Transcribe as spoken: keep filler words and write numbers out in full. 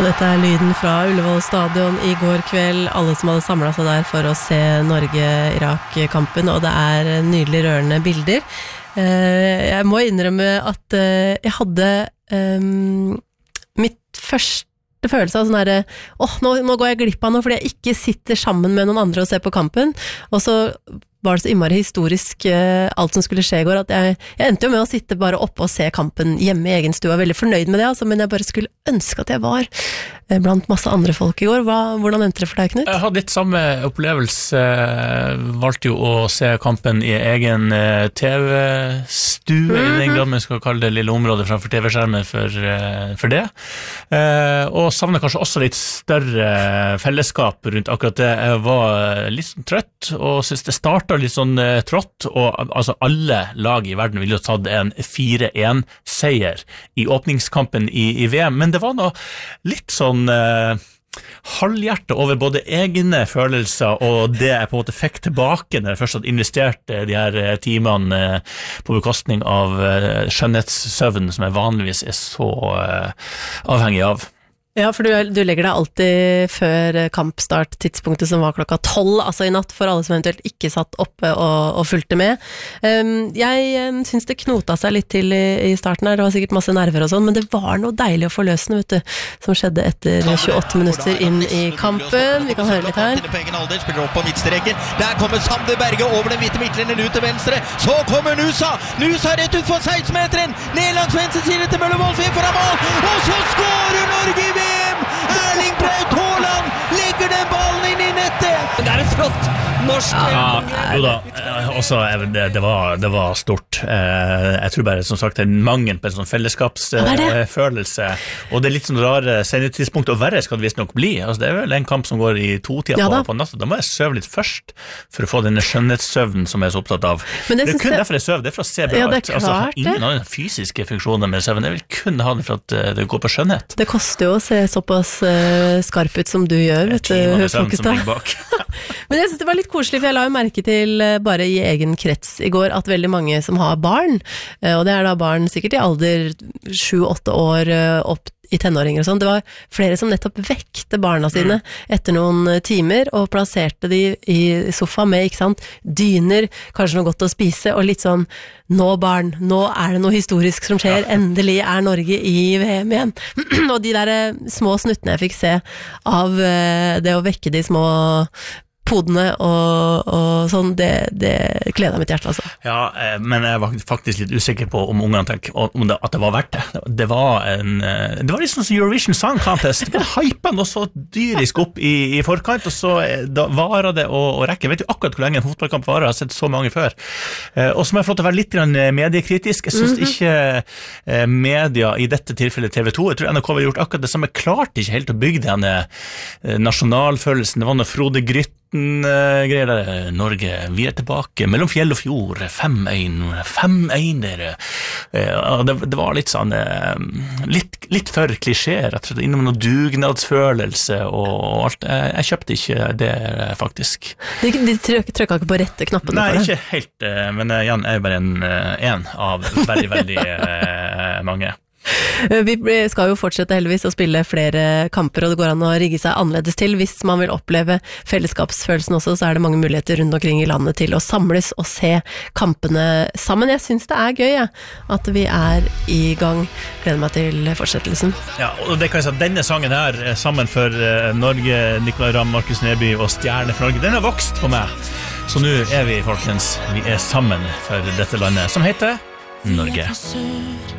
Dette er lyden fra Ullevål stadion I går kveld. Alle som hadde samlet seg der for å se Norge-Irak-kampen, og det er nydelig rørende bilder. Jeg må innrømme at jeg hadde um, mitt første følelse av sånn her, åh, nå, nå går jeg glipp av noe, fordi jeg ikke sitter sammen med noen andre og ser på kampen, og så var det så innmari historisk uh, alt som skulle skje I går, at jeg, jeg endte jo med å sitte bare oppe og se kampen hjemme I egen stue, og veldig fornøyd med det, altså, men jeg bare skulle ønske at jeg var uh, blant masse andre folk I går. Hva, hvordan endte det for deg, Knut? Jeg hadde litt samme opplevelse, valgte jo å se kampen I egen uh, TV-stue, mm-hmm. I den grad man skal kalle det lille området framfor TV-skjermen for, uh, for det, uh, og savner kanskje også litt større fellesskap rundt akkurat det. Jeg var litt sånn trøtt, og synes det startet litt sånn uh, trått, og altså alle lag I verden ville jo tatt en fire en seier I åpningskampen I, I V M, men det var noe litt sånn uh, halvhjerte over både egne følelser og det jeg på en måte fikk tilbake når jeg først hadde investert de her timene uh, på bekostning av uh, skjønnhetssøvn som jeg vanligvis er så uh, avhengig av. Ja, for du, du legger deg alltid før kampstart, tidspunktet som var klokka tolv, altså I natt, for alle som eventuelt ikke satt oppe og, og fulgte med. Um, jeg um, synes det knota seg litt til I, I starten her, det var sikkert masse nerver og sånn, men det var noe deilig og forløsende, vet du, som skjedde etter tjueåtte minutter inn I kampen. Vi kan høre litt her. Spiller opp på midtstreken. Der kommer Sander Berge over den hvite midtlinjen ut til venstre. Så kommer Nusa! Nusa rett ut for seksten-meteren! Ned langs venstre side til Møller-Wolf inn foran mål! Og så skårer Norge I V M! Erling Braut Haaland legger den ballen inn I nettet! Det er en flott norsk... Ja, jo da, også, det, det, var, det var stort. Jeg tror bare, som sagt, det er mangel på en sånn fellesskapsfølelse, og det er litt sånn rare sendetidspunkt, og verre skal det visst nok bli. Altså, det er vel en kamp som går I to-tida ja, på, på natta. Da må jeg søve litt først, for å få denne skjønnhetssøvnen som jeg er så opptatt av. Men det er kun derfor jeg søver, det er for å se bra ja, ut. Altså, ingen annen fysiske funksjoner med søvn. Jeg vil kun ha det for at det går på skjønnhet. Det koster jo å se såpass uh, skarp ut som du gjør, vet du, Folkestad. Men jeg synes det var litt koselig, for jeg la jo merke til uh, bare I egen krets I går at veldig mange som har barn, uh, og det er da barn sikkert I alder sju-åtte år uh, opp I tenåringer og sånn, det var flere som nettopp vekte barna sine etter noen timer og plasserte de I sofa med, ikke sant, dyner, kanskje noe godt å spise, og litt sånn, nå barn, nå er det noe historisk som skjer, endelig er Norge I V M igjen. Og de der små snuttene jeg fikk se av det å vekke de små podene og, og sånn, det, det gleder mitt hjerte, altså. Ja, men jeg var faktisk litt usikker på om ungene tenker om det, at det var verdt det. Det var en, det var litt sånn som Eurovision Song Contest. Det hypet noe så dyrisk opp I, I forkant, og så da varer det å, å rekke. Jeg vet jo akkurat hvor lenge en fotballkamp varer, jeg har sett så mange før. Og så må jeg få til å være litt mediekritisk. Jeg synes mm-hmm. ikke media, I dette tilfellet T V to, jeg tror N R K har gjort akkurat det samme, klart ikke helt å bygge denne nasjonalfølelsen. Det var noe Frode Grytt greier der, Norge, vi er tilbake mellom fjell og fjord, fem en fem en dere det, det var litt sånn litt, litt for klisjé, rett og slett innom noe dugnadsfølelse og alt, jeg, jeg kjøpte ikke det faktisk. De, de trykket ikke på rette knappene? Nei, ikke helt, men Jan er jo bare en, en av veldig, veldig mange. Vi skal jo fortsette heldigvis å spille flere kamper, og det går an å rigge seg annerledes til. Hvis man vil oppleve fellesskapsfølelsen også, så er det mange muligheter rundt omkring I landet til å samles og se kampene sammen. Jeg synes det er gøy, ja, at vi er I gang. Gleder meg til fortsettelsen. Ja, og det kan jeg si at denne sangen her, sammen for Norge, Nicolai Ramm, Markus Neby og Stjerne for Norge, den har vokst på meg. Så nå er vi, folkens, vi er sammen for dette landet, som heter Norge.